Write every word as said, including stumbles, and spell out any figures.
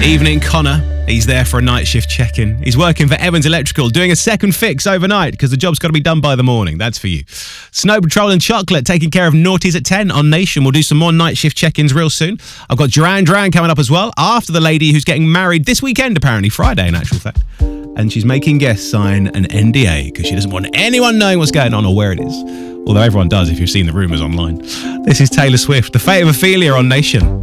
Evening, Connor. He's there for a night shift check-in. He's working for Evans Electrical, doing a second fix overnight because the job's got to be done by the morning. That's for you. Snow Patrol and Chocolate taking care of naughties at ten on Nation. We'll do some more night shift check-ins real soon. I've got Duran Duran coming up as well, after the lady who's getting married this weekend, apparently, Friday in actual fact. And she's making guests sign an N D A because she doesn't want anyone knowing what's going on or where it is. Although everyone does if you've seen the rumours online. This is Taylor Swift, The Fate of Ophelia on Nation.